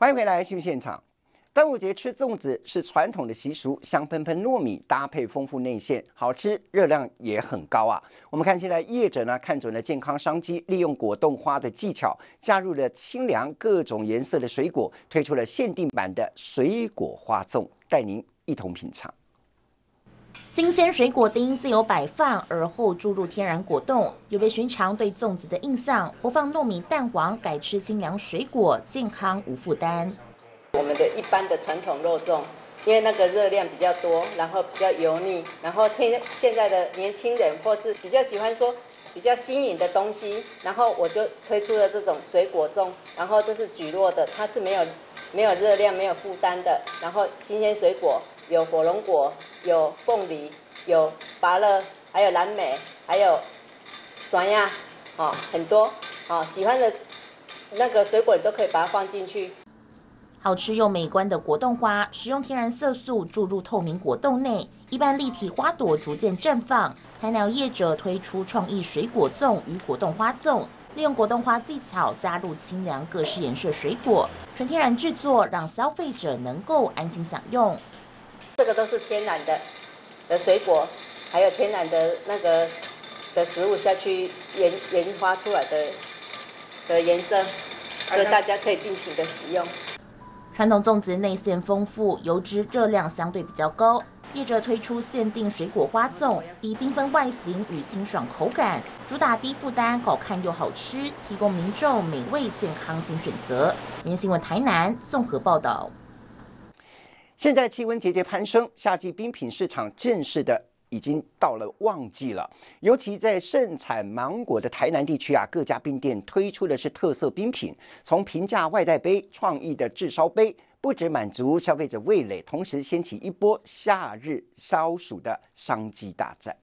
欢迎回来新闻现场。端午节吃粽子是传统的习俗，香喷喷糯米搭配丰富内馅，好吃，热量也很高啊。我们看现在业者呢看准了健康商机，利用果冻花的技巧，加入了清凉各种颜色的水果，推出了限定版的水果花粽，带您一同品尝。 新鲜水果丁自由摆放，而后注入天然果冻，有别寻常对粽子的印象，不放糯米蛋黄，改吃清凉水果，健康无负担。 我们的一般的传统肉粽，因为那个热量比较多，然后比较油腻，然后现在的年轻人或是比较喜欢说比较新颖的东西，然后我就推出了这种水果粽，然后这是蒟蒻的，它是没有热量、没有负担的，然后新鲜水果。有火龙果，有凤梨，有芭乐，还有蓝莓，还有酸呀，很多，喜欢的那个水果你都可以把它放进去。 好吃又美观的果冻花，使用天然色素注入透明果冻内，一般立体花朵逐渐绽放。台南业者推出创意水果粽与果冻花粽，利用果冻花技巧加入清凉各式颜色水果，纯天然制作，让消费者能够安心享用。 这个都是天然的水果，还有天然的那个的食物下去研发出来的颜色，所以大家可以尽情的使用。 传统粽子内馅丰富，油脂热量相对比较高。业者推出限定水果花粽，以缤纷外形与清爽口感，主打低负担、好看又好吃，提供民众美味健康新选择。民新闻台南综合报道。 现在气温节节攀升，夏季冰品市场正式的已经到了旺季了。尤其在盛产芒果的台南地区啊，各家冰店推出的是特色冰品，从平价外带杯、创意的炙烧杯，不只满足消费者味蕾，同时掀起一波夏日消暑的商机大战。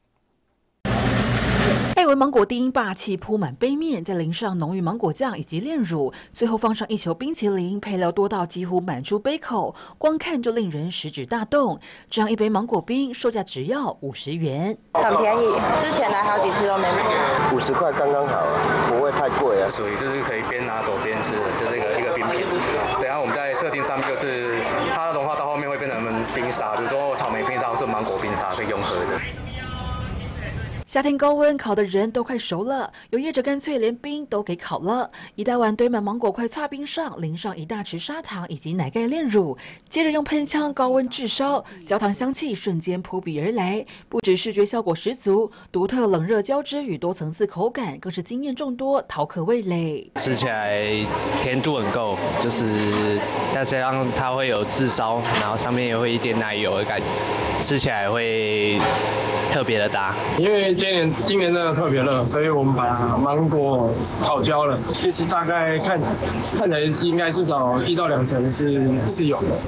艾文芒果丁霸气铺满杯面，再淋上浓郁芒果酱以及炼乳，最后放上一球冰淇淋，配料多到几乎满出杯口，光看就令人食指大动。这样一杯芒果冰售价只要50元， 很便宜。之前来好几次都没买 ，50块刚刚好啊，不会太贵啊。 属于就是可以边拿走边吃的，就是一个冰品。等下我们在设定上面就是它融化到后面会变成冰沙，比如说草莓冰沙或者芒果冰沙可以用喝的。 夏天高温烤的人都快熟了，有业者干脆连冰都给烤了，一大碗堆满芒果块，擦冰上，淋上一大匙砂糖以及奶盖炼乳，接着用喷枪高温炙烧，焦糖香气瞬间扑鼻而来，不止视觉效果十足，独特冷热交织与多层次口感更是惊艳众多，饕客味蕾。 吃起来甜度很够，就是再加上它会有炙烧，然后上面也会一点奶油的感觉，吃起来会特别的搭。 因为今年真的特别热，所以我们把芒果烤焦了，其实大概看起来应该至少1到2层是有的。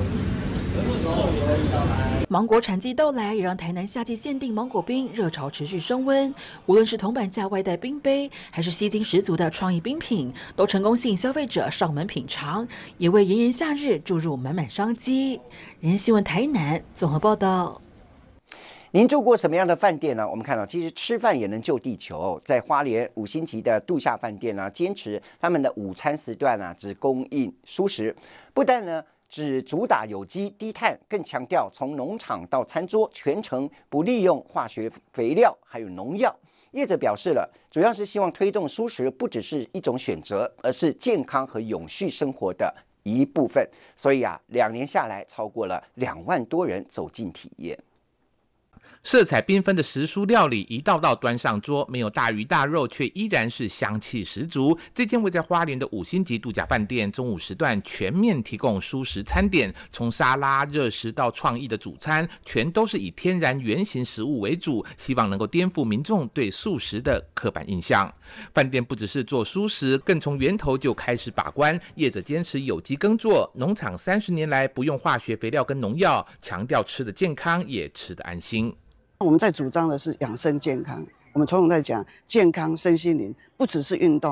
芒果产季到来，也让台南夏季限定芒果冰热潮持续升温。无论是铜板价外带冰杯，还是吸睛十足的创意冰品，都成功吸引消费者上门品尝，也为炎炎夏日注入满满商机。人新闻台南综合报道。 您住过什么样的饭店呢？我们看到，其实吃饭也能救地球。在花莲5星级的度假饭店呢，坚持他们的午餐时段呢，只供应蔬食，不但呢只主打有机低碳，更强调从农场到餐桌全程不利用化学肥料还有农药。业者表示了，主要是希望推动蔬食不只是一种选择，而是健康和永续生活的一部分。所以啊，2年下来，超过了2万多人走进体验。 色彩缤纷的时蔬料理一道道端上桌，没有大鱼大肉，却依然是香气十足。这间位在花莲的5星级度假饭店，中午时段全面提供蔬食餐点，从沙拉、热食到创意的主餐，全都是以天然原型食物为主，希望能够颠覆民众对素食的刻板印象。饭店不只是做蔬食，更从源头就开始把关，业者坚持有机耕作，农场30年来不用化学肥料跟农药，强调吃得健康也吃得安心。 我们在主张的是养生健康，我们从头在讲健康身心灵，不只是运动，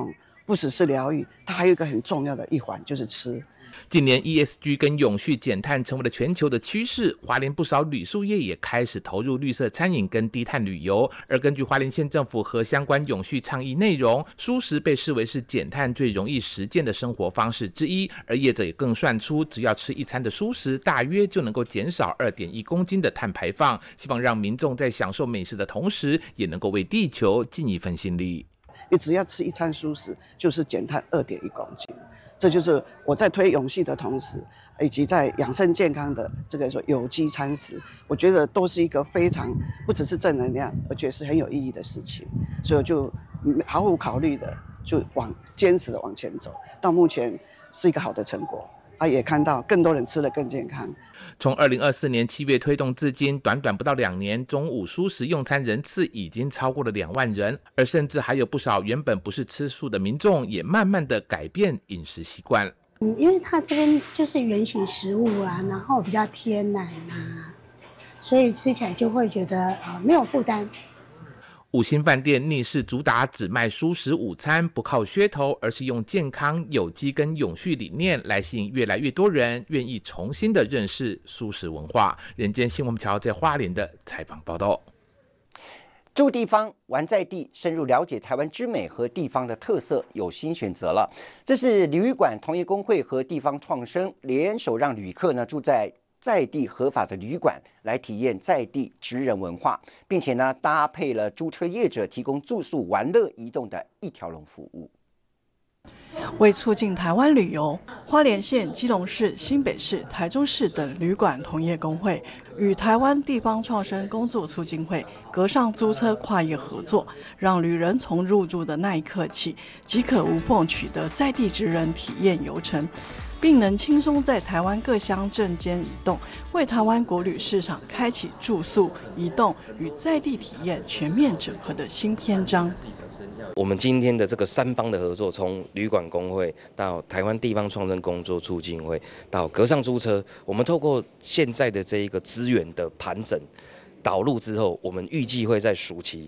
不只是疗愈，它还有一个很重要的一环就是吃。 近年 ESG 跟永续减碳成为了全球的趋势，花莲不少旅宿业也开始投入绿色餐饮跟低碳旅游。而根据花莲县政府和相关永续倡议内容，蔬食被视为是减碳最容易实践的生活方式之一，而业者也更算出，只要吃一餐的蔬食，大约就能够减少2.1公斤的碳排放。希望让民众在享受美食的同时，也能够为地球尽一份心力。 你只要吃一餐蔬食，就是减碳2.1公斤。这就是我在推永续的同时，以及在养生健康的这个说有机餐食，我觉得都是一个非常不只是正能量，而且是很有意义的事情。所以我就毫无考虑的就坚持的往前走，到目前是一个好的成果。也看到更多人吃得更健康。 从2024年7月推动至今，短短不到2年，中午蔬食用餐人次已经超过了2万人，而甚至还有不少原本不是吃素的民众，也慢慢的改变饮食习惯。 因为它这边就是原型食物啊，然后比较天然啊，所以吃起来就会觉得没有负担。 五星饭店逆势主打只卖蔬食午餐，不靠噱头，而是用健康、有机跟永续理念来吸引越来越多人愿意重新的认识蔬食文化。人间新闻桥在花莲的采访报道。 住地方玩在地，深入了解台湾之美和地方的特色，有新选择了。这是旅馆同业公会和地方创生联手，让旅客呢住在地合法的旅馆来体验在地职人文化，并且呢搭配了租车业者提供住宿、玩乐、移动的一条龙服务。 为促进台湾旅游，花莲县、基隆市、新北市、台中市等旅馆同业公会与台湾地方创生工作促进会隔上租车跨业合作，让旅人从入住的那一刻起，即可无缝取得在地职人体验游程，并能轻松在台湾各乡镇间移动，为台湾国旅市场开启住宿、移动与在地体验全面整合的新篇章。 我们今天的这个3方的合作，从旅馆公会到台湾地方创生工作促进会到隔上租车，我们透过现在的这一个资源的盘整导入之后，我们预计会在暑期